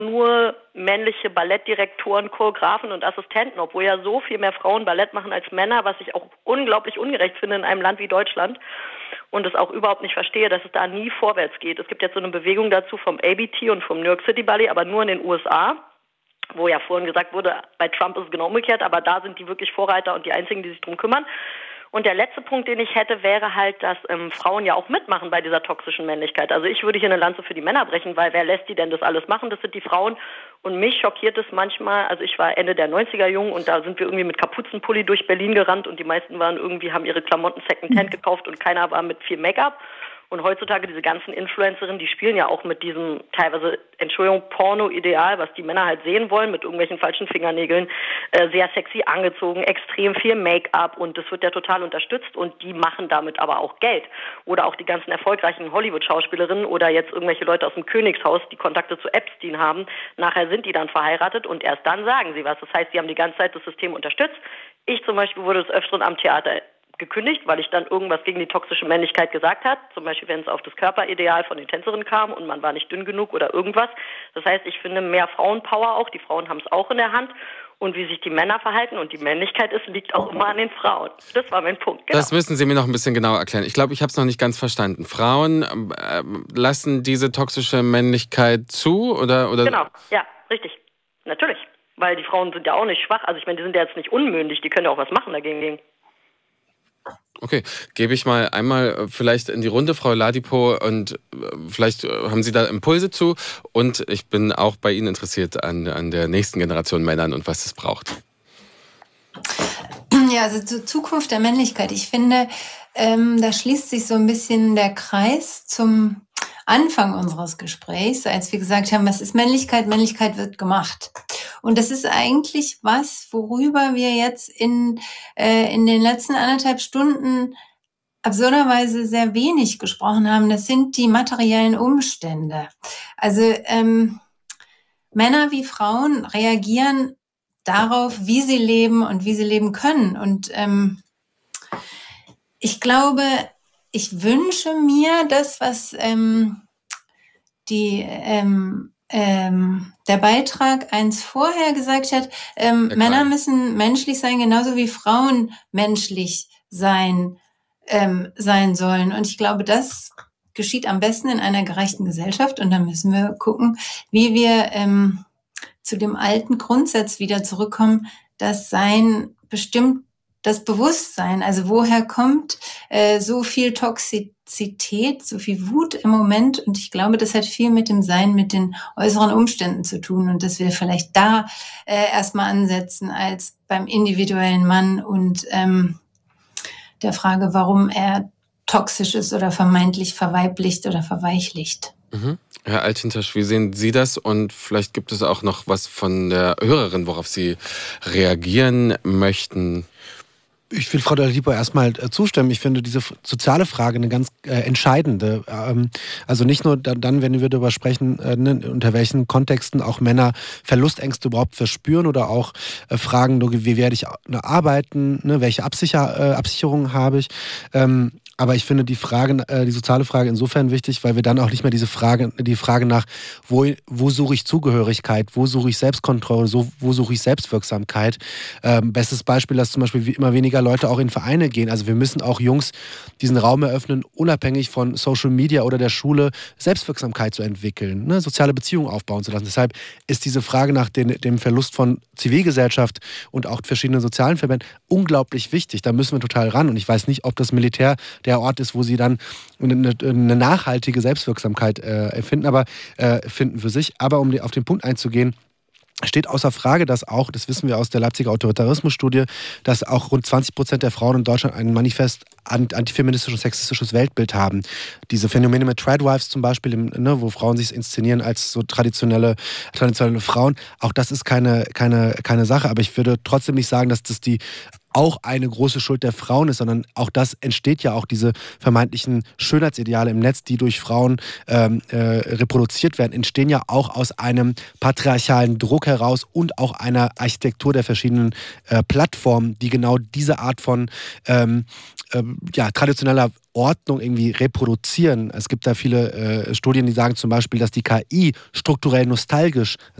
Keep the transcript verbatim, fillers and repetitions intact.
nur männliche Ballettdirektoren, Choreografen und Assistenten, obwohl ja so viel mehr Frauen Ballett machen als Männer, was ich auch unglaublich ungerecht finde in einem Land wie Deutschland und es auch überhaupt nicht verstehe, dass es da nie vorwärts geht. Es gibt jetzt so eine Bewegung dazu vom A B T und vom New York City Ballet, aber nur in den U S A, wo ja vorhin gesagt wurde, bei Trump ist es genau umgekehrt, aber da sind die wirklich Vorreiter und die einzigen, die sich drum kümmern. Und der letzte Punkt, den ich hätte, wäre halt, dass ähm, Frauen ja auch mitmachen bei dieser toxischen Männlichkeit. Also ich würde hier eine Lanze für die Männer brechen, weil wer lässt die denn das alles machen? Das sind die Frauen. Und mich schockiert es manchmal, also ich war Ende der neunziger jung und da sind wir irgendwie mit Kapuzenpulli durch Berlin gerannt und die meisten waren irgendwie, haben ihre Klamotten Secondhand gekauft und keiner war mit viel Make-up. Und heutzutage diese ganzen Influencerinnen, die spielen ja auch mit diesem teilweise, Entschuldigung, Porno-Ideal, was die Männer halt sehen wollen, mit irgendwelchen falschen Fingernägeln, äh, sehr sexy angezogen, extrem viel Make-up und das wird ja total unterstützt und die machen damit aber auch Geld. Oder auch die ganzen erfolgreichen Hollywood-Schauspielerinnen oder jetzt irgendwelche Leute aus dem Königshaus, die Kontakte zu Epstein haben, nachher sind die dann verheiratet und erst dann sagen sie was. Das heißt, sie haben die ganze Zeit das System unterstützt. Ich zum Beispiel wurde des Öfteren am Theater gekündigt, weil ich dann irgendwas gegen die toxische Männlichkeit gesagt habe. Zum Beispiel, wenn es auf das Körperideal von den Tänzerinnen kam und man war nicht dünn genug oder irgendwas. Das heißt, ich finde mehr Frauenpower auch. Die Frauen haben es auch in der Hand. Und wie sich die Männer verhalten und die Männlichkeit ist, liegt auch immer an den Frauen. Das war mein Punkt. Genau. Das müssen Sie mir noch ein bisschen genauer erklären. Ich glaube, ich habe es noch nicht ganz verstanden. Frauen äh, lassen diese toxische Männlichkeit zu? Oder, oder? Genau, ja, richtig. Natürlich. Weil die Frauen sind ja auch nicht schwach. Also ich meine, die sind ja jetzt nicht unmündig. Die können ja auch was machen dagegen. Okay, gebe ich mal einmal vielleicht in die Runde, Frau Ladipo, und vielleicht haben Sie da Impulse zu. Und ich bin auch bei Ihnen interessiert an, an der nächsten Generation Männern und was es braucht. Ja, also zur Zukunft der Männlichkeit. Ich finde, ähm, da schließt sich so ein bisschen der Kreis zum Anfang unseres Gesprächs, als wir gesagt haben, was ist Männlichkeit? Männlichkeit wird gemacht. Und das ist eigentlich was, worüber wir jetzt in, äh, in den letzten anderthalb Stunden absurderweise sehr wenig gesprochen haben. Das sind die materiellen Umstände. Also ähm, Männer wie Frauen reagieren darauf, wie sie leben und wie sie leben können. Und ähm, ich glaube, ich wünsche mir das, was ähm, die ähm, ähm, der Beitrag eins vorher gesagt hat. Ähm, Männer müssen menschlich sein, genauso wie Frauen menschlich sein ähm, sein sollen. Und ich glaube, das geschieht am besten in einer gerechten Gesellschaft. Und da müssen wir gucken, wie wir ähm, zu dem alten Grundsatz wieder zurückkommen, dass Sein bestimmt das Bewusstsein, also woher kommt äh, so viel Toxizität, so viel Wut im Moment? Und ich glaube, das hat viel mit dem Sein, mit den äußeren Umständen zu tun und dass wir vielleicht da äh, erstmal ansetzen als beim individuellen Mann und ähm, der Frage, warum er toxisch ist oder vermeintlich verweiblicht oder verweichlicht. Mhm. Herr Althintersch, wie sehen Sie das? Und vielleicht gibt es auch noch was von der Hörerin, worauf Sie reagieren möchten. Ich will Frau Ladipo erstmal äh, zustimmen. Ich finde diese soziale Frage eine ganz äh, entscheidende. Ähm, also nicht nur dann, dann, wenn wir darüber sprechen, äh, ne, unter welchen Kontexten auch Männer Verlustängste überhaupt verspüren oder auch äh, fragen, wie werde ich ne, arbeiten, ne, welche Absicher, äh, Absicherung habe ich. Ähm, Aber ich finde die Frage, äh, die soziale Frage insofern wichtig, weil wir dann auch nicht mehr diese Frage, die Frage nach, wo, wo suche ich Zugehörigkeit, wo suche ich Selbstkontrolle, so, wo suche ich Selbstwirksamkeit. Ähm, bestes Beispiel, dass zum Beispiel immer weniger Leute auch in Vereine gehen. Also wir müssen auch Jungs diesen Raum eröffnen, unabhängig von Social Media oder der Schule, Selbstwirksamkeit zu entwickeln, ne, soziale Beziehungen aufbauen zu lassen. Deshalb ist diese Frage nach den, dem Verlust von Zivilgesellschaft und auch verschiedenen sozialen Verbänden unglaublich wichtig. Da müssen wir total ran. Und ich weiß nicht, ob das Militär der Ort ist, wo sie dann eine, eine nachhaltige Selbstwirksamkeit äh, empfinden, aber äh, finden für sich. Aber um die, auf den Punkt einzugehen, steht außer Frage, dass auch, das wissen wir aus der Leipziger Autoritarismusstudie, dass auch rund zwanzig Prozent der Frauen in Deutschland ein manifest antifeministisches und sexistisches Weltbild haben. Diese Phänomene mit Tradwives zum Beispiel, ne, wo Frauen sich inszenieren als so traditionelle, traditionelle Frauen, auch das ist keine, keine, keine Sache. Aber ich würde trotzdem nicht sagen, dass das die auch eine große Schuld der Frauen ist, sondern auch das entsteht ja auch diese vermeintlichen Schönheitsideale im Netz, die durch Frauen ähm, äh, reproduziert werden, entstehen ja auch aus einem patriarchalen Druck heraus und auch einer Architektur der verschiedenen äh, Plattformen, die genau diese Art von ähm, äh, ja, traditioneller Ordnung irgendwie reproduzieren. Es gibt da viele äh, Studien, die sagen zum Beispiel, dass die K I strukturell nostalgisch